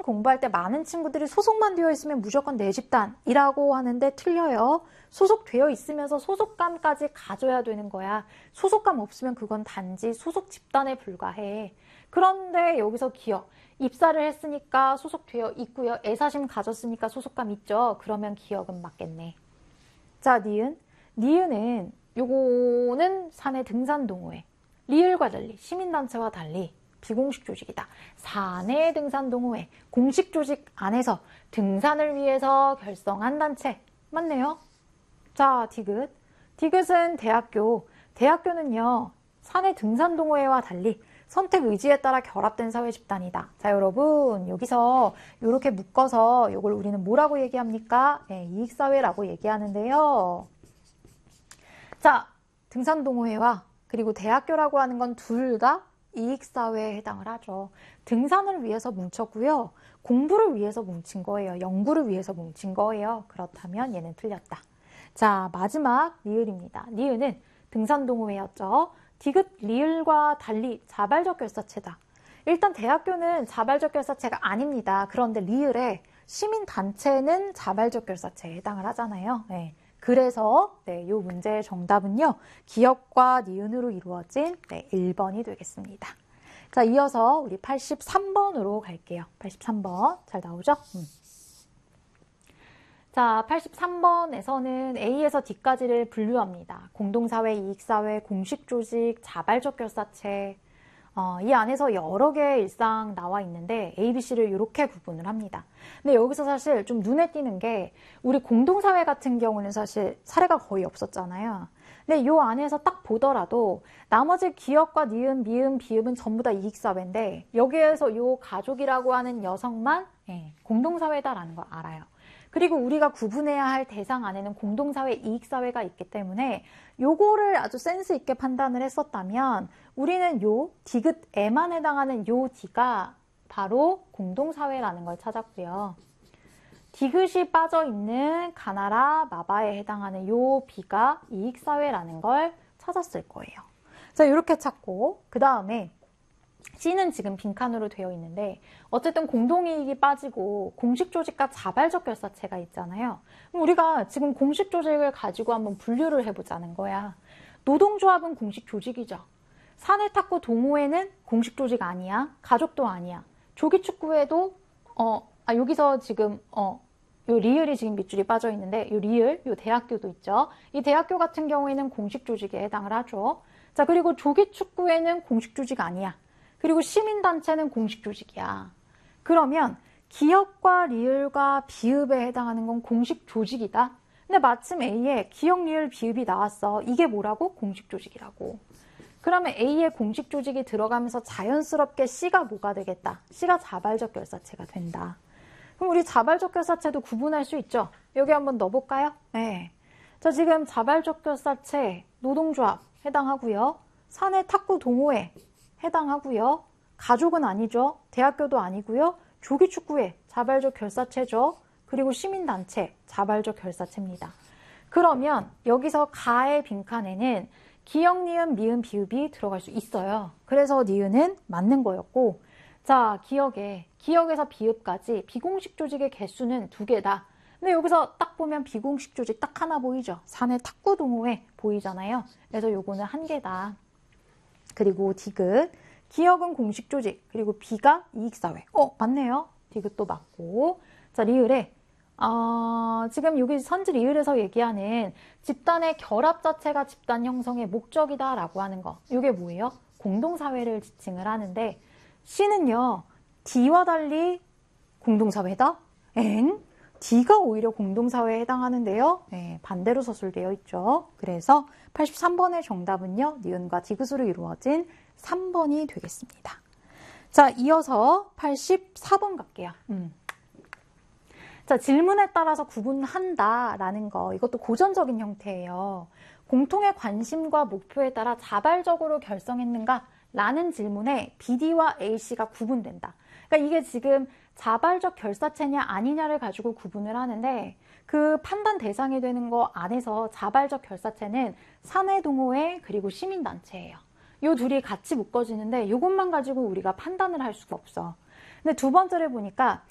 시험 공부할 때 많은 친구들이 소속만 되어 있으면 무조건 내 집단이라고 하는데 틀려요. 소속되어 있으면서 소속감까지 가져야 되는 거야. 소속감 없으면 그건 단지 소속 집단에 불과해. 그런데 여기서 기억, 입사를 했으니까 소속되어 있고요. 애사심 가졌으니까 소속감 있죠. 그러면 기억은 맞겠네. 자, 니은. 니은은 요거는 사내 등산동호회. 리을과 달리, 시민단체와 달리 비공식 조직이다. 사내 등산동호회, 공식 조직 안에서 등산을 위해서 결성한 단체. 맞네요. 자, 디귿. 디귿은 대학교. 대학교는요, 사내 등산동호회와 달리 선택 의지에 따라 결합된 사회 집단이다. 자, 여러분, 여기서 이렇게 묶어서 이걸 우리는 뭐라고 얘기합니까? 네, 이익사회라고 얘기하는데요. 자, 등산동호회와 그리고 대학교라고 하는 건 둘 다 이익사회에 해당을 하죠. 등산을 위해서 뭉쳤고요. 공부를 위해서 뭉친 거예요. 연구를 위해서 뭉친 거예요. 그렇다면 얘는 틀렸다. 자, 마지막 리을입니다. 리을은 등산동호회였죠. 디귿, 리을과 달리 자발적 결사체다. 일단 대학교는 자발적 결사체가 아닙니다. 그런데 리을의 시민단체는 자발적 결사체에 해당을 하잖아요. 네. 그래서 이 문제의 정답은요. 기억과 니은으로 이루어진 1번이 되겠습니다. 자, 이어서 우리 83번으로 갈게요. 83번 잘 나오죠? 자, 83번에서는 A에서 D까지를 분류합니다. 공동사회, 이익사회, 공식조직, 자발적 결사체. 이 안에서 여러 개의 일상 나와 있는데 A, B, C를 이렇게 구분을 합니다. 근데 여기서 사실 좀 눈에 띄는 게 우리 공동사회 같은 경우는 사실 사례가 거의 없었잖아요. 근데 이 안에서 딱 보더라도 나머지 기억과 니은, 미음, 비읍은 전부 다 이익사회인데 여기에서 이 가족이라고 하는 여성만 공동사회다라는 걸 알아요. 그리고 우리가 구분해야 할 대상 안에는 공동사회, 이익사회가 있기 때문에 요거를 아주 센스 있게 판단을 했었다면 우리는 요 디귿에만 해당하는 요 D가 바로 공동사회라는 걸 찾았고요. 디귿이 빠져있는 가나라, 마바에 해당하는 요 B가 이익사회라는 걸 찾았을 거예요. 자, 이렇게 찾고 그 다음에 C는 지금 빈칸으로 되어 있는데 어쨌든 공동이익이 빠지고 공식조직과 자발적 결사체가 있잖아요. 그럼 우리가 지금 공식조직을 가지고 한번 분류를 해보자는 거야. 노동조합은 공식조직이죠. 사내탁구 동호회는 공식조직 아니야. 가족도 아니야. 조기축구회도 여기서 지금 요 리을이 지금 밑줄이 빠져 있는데 요 리을, 요 대학교도 있죠. 이 대학교 같은 경우에는 공식조직에 해당을 하죠. 자, 그리고 조기축구회는 공식조직 아니야. 그리고 시민단체는 공식조직이야. 그러면 기억과 리을과 비읍에 해당하는 건 공식조직이다. 근데 마침 A에 기억, 리을, 비읍이 나왔어. 이게 뭐라고? 공식조직이라고. 그러면 A에 공식조직이 들어가면서 자연스럽게 C가 뭐가 되겠다? C가 자발적 결사체가 된다. 그럼 우리 자발적 결사체도 구분할 수 있죠? 여기 한번 넣어볼까요? 네. 자, 지금 자발적 결사체, 노동조합 해당하고요. 사내 탁구 동호회 해당하고요. 가족은 아니죠. 대학교도 아니고요. 조기축구회, 자발적 결사체죠. 그리고 시민단체, 자발적 결사체입니다. 그러면 여기서 가의 빈칸에는 기억, 니은, 미음, 비읍이 들어갈 수 있어요. 그래서 니은은 맞는 거였고, 자, 기억에서 비읍까지 비공식 조직의 개수는 2개다. 근데 여기서 딱 보면 비공식 조직 딱 하나 보이죠. 사내 탁구 동호회 보이잖아요. 그래서 요거는 1개다. 그리고 디귿, 기억은 공식 조직, 그리고 B가 이익사회. 맞네요. 디귿도 맞고. 자, 리을에 지금 여기 선지 리을에서 얘기하는 집단의 결합 자체가 집단 형성의 목적이다라고 하는 거. 이게 뭐예요? 공동사회를 지칭을 하는데 C는요. D와 달리 공동사회다? D가 오히려 공동사회에 해당하는데요. 네, 반대로 서술되어 있죠. 그래서 83번의 정답은요. 니은과 디귿으로 이루어진 3번이 되겠습니다. 자, 이어서 84번 갈게요. 자, 질문에 따라서 구분한다라는 거. 이것도 고전적인 형태예요. 공통의 관심과 목표에 따라 자발적으로 결성했는가? 라는 질문에 BD와 AC가 구분된다. 그러니까 이게 지금 자발적 결사체냐 아니냐를 가지고 구분을 하는데 그 판단 대상이 되는 거 안에서 자발적 결사체는 사내동호회 그리고 시민단체예요. 요 둘이 같이 묶어지는데 이것만 가지고 우리가 판단을 할 수가 없어. 근데 두 번째를 보니까